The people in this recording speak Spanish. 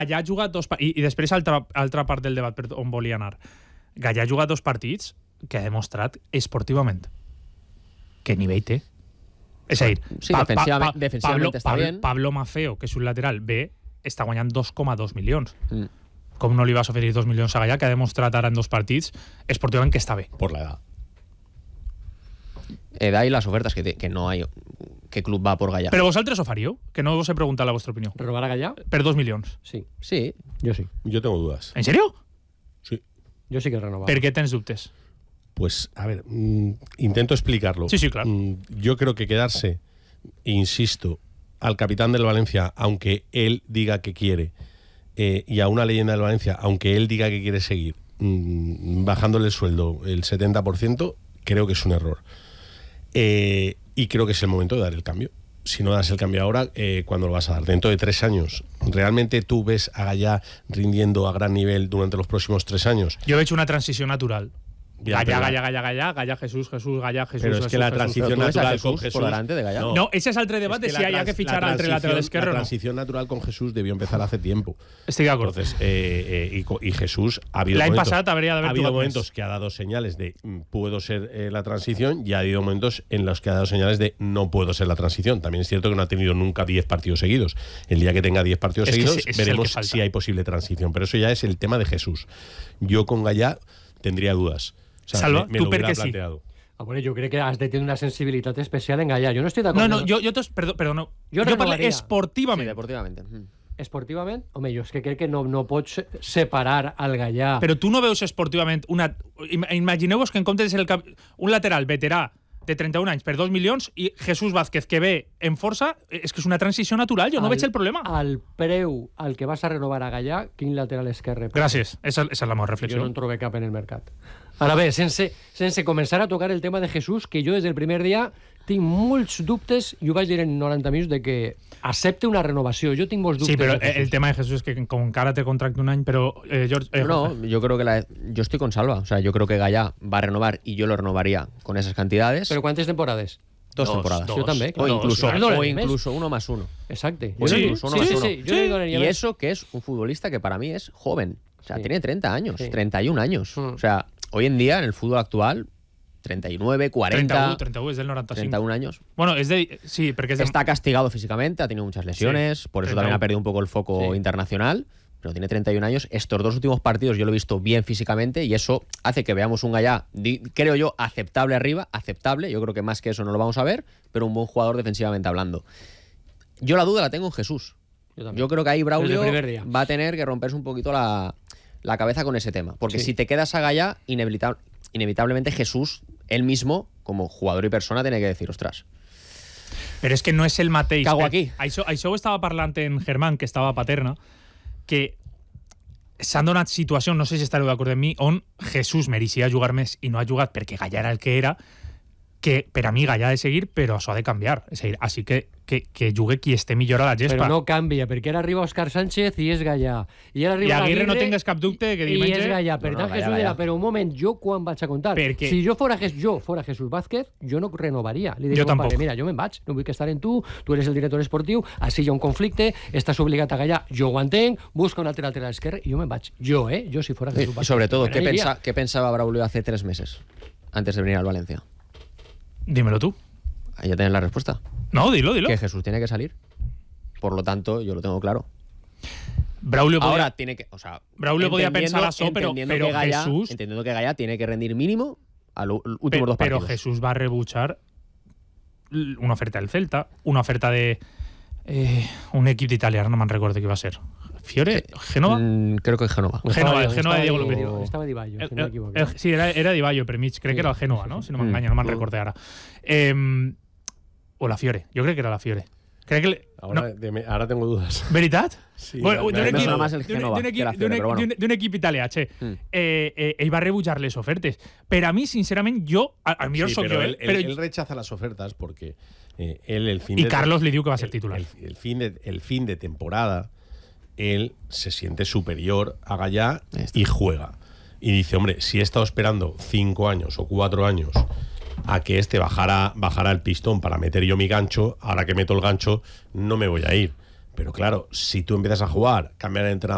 Gallà ha jugat i després altra part del debat per on volia anar. Gallà ha jugat 2 partits que ha demostrat esportivament que nivell té. És a dir, sí, defensivament està bé. Pablo Mafeo, que és un lateral B, està guanyant 2,2 milions. Com no li vas oferir 2 milions a Gallà, que ha demostrat ara en 2 partits esportivament que està bé. Por la edad. Edad y las ofertas que no hay. ¿Qué club va por Gallà? Però vosaltres ho faríeu? Que no us he preguntat la vostra opinió. ¿Renovar a Gallà? Per 2 milions. Sí. Sí. Yo sí. Yo tengo dudas. ¿En serio? Sí. Yo sí que renovaba. Per què tens dubtes? Pues, a ver, intento explicarlo. Sí, claro. Yo creo que quedarse, insisto, al capitán del Valencia, aunque él diga que quiere, y a una leyenda del Valencia, aunque él diga que quiere seguir, bajándole el sueldo el 70%, creo que es un error. Y creo que es el momento de dar el cambio. Si no das el cambio ahora, ¿cuándo lo vas a dar? Dentro de 3 años. ¿Realmente tú ves a Gallà rindiendo a gran nivel durante los próximos 3 años? Yo he hecho una transición natural. Gallà, Jesús, Gallà, Jesús. Pero es que la transición natural con Jesús por delante de Gallà. No, ese es altre debat de si hay que fichar al lateral izquierdo o no. La transición natural con Jesús debió empezar hace tiempo. Estoy de acuerdo. Entonces, y Jesús ha habido L'any momentos, passat habría de haber ha habido momentos que ha dado señales de puedo ser la transición, y ha habido momentos en los que ha dado señales de no puedo ser la transición. También es cierto que no ha tenido nunca 10 partidos seguidos. El día que tenga 10 partidos seguidos veremos si hay posible transición. Pero eso ya es el tema de Jesús. Yo con Gallà tendría dudas. O sea, Salva, me tú lo per hubiera què sí? planteado. Bueno, yo creo que has de tener una sensibilidad especial en Gallà. Yo no estoy de acuerdo. No, perdó, no. Jo Jo parlo renovaria. esportivament. Sí, deportivament. Esportivament? Home, jo és que crec que no pots separar al Gallà. Però tu no veus esportivament imagineu-vos que en comptes és un lateral veterà de 31 anys per 2 milions i Jesús Vázquez, que ve en força, és que és una transició natural, jo no veig el problema. Al preu al que vas a renovar a Gallà, quin lateral esquerre? Gràcies, esa és la meva Jo reflexió. no en trobo cap en el mercat. Ara bé, sense començar a tocar el tema de Jesús, que jo des del primer dia tinc molts dubtes, i ho vaig dir en 90 minuts, de que accepte una renovació. Jo tinc molts dubtes. Sí, però el tema de Jesús es que com encara té contracte un any, però George... No, yo creo que yo estoy con Salva. O sea, yo creo que Gallà va a renovar y yo lo renovaría con esas cantidades. Però quantes temporades? 2 temporadas. Jo també. O incluso, Claro. 1 más 1. Exacte. O Sí, incluso 1 sí, más sí, 1. sí. Yo le donaría Y más. eso que es un futbolista que para mí es joven. O sea, Sí. tiene 30 años, Sí. 31 años. O sea, hoy en día en el fútbol actual, 39, 40, 31 és del 95. 31 años. Bueno, és de... Sí, perquè és de... Está castigado físicamente, ha tenido muchas lesiones, Sí, por eso 31. también ha perdido un poco el foco Sí. internacional, pero tiene 31 años. Estos 2 últimos partidos yo lo he visto bien físicamente y eso hace que veamos un Gallà, creo yo, aceptable arriba, aceptable, yo creo que más que eso no lo vamos a ver, pero un buen jugador defensivamente hablando. Yo la duda la tengo en Jesús. Yo creo que ahí Braulio Desde el primer día. va a tener que romperse un poquito la cabeza con ese tema, porque Sí. si te quedas a Gallà, inevitablemente Jesús, él mismo, como jugador y persona, tiene que decir, ostras, Però és que no és el mateix. Cago aquí. Això ho estava parlant en Germán, que estava a Paterna, que s'han donat situacions, no sé si estareu d'acord amb mi, on Jesús mereixia jugar més i no ha jugat perquè Gallà era el que era, que per a mi Gallà ha de seguir, però això ha de canviar. És a dir, així que jugue qui esté millor a la gespa. Però no canvia, perquè ara arriba Òscar Sánchez i és Gallà. I ara I arriba Aguirre no tingues cap dubte que i diumenge... és Gallà. Per No, tant, no, Jesús Gallà, dirà, Gallà. però un moment, jo quan vaig a contar? Perquè- Si jo fora Jesús Vázquez, jo no renovaria. Li diria, Jo tampoc. compadre, mira, jo me'n vaig, no vull que estar en tu eres el director esportiu, així hi ha un conflicte, estàs obligat a Gallà, jo ho entenc, busca un altre lateral esquerre i jo me'n vaig. Jo, jo si fora Jesús y Vázquez. sobre todo, Me aniria. ¿qué pensaba Braulio hace 3 meses antes de venir al Valencia? Dímelo tú. Ahí ya tienes la respuesta. No, dilo. Que Jesús tiene que salir. Por lo tanto, yo lo tengo claro. Braulio podía... Ahora tiene que, o sea, Braulio podía entendiendo- pensar eso, pero entendiendo que Gallà- Jesús... entendiendo que Gallà tiene que rendir mínimo a los últimos 2 Pero partidos. Jesús va a rebutjar una oferta del Celta, una oferta de un equip d'italià, no me'n recordo qui va ser. Fiore? Genova? Creo que es Génova. Genova Estava de Diego López. Estava Di Ballo, si no m'equivoco. Sí, era Di Ballo per mig, crec que era el Genova, no? Si no m'enganya, no me'n recordo ara. O la Fiore, jo crec que era la Fiore. Crec que... Ahora tengo dudas. Veritat? Sí, Bueno, me sona más el Genova que la Fiore, però bueno. d'un equip italià, che. Ell va rebutjar les ofertes. Per a mi, sincerament, a mi Sí, soc pero jo, él rechaza las ofertas porque él el fin Y de Carlos le diu que va a ser titular. el fin de temporada él se siente superior a Gallà y juega y dice, hombre, si he estado esperando 5 años o 4 años a que bajara el pistón para meter yo mi gancho, ahora que meto el gancho no me voy a ir. Pero claro, si tú empiezas a jugar, cambiar de entrenador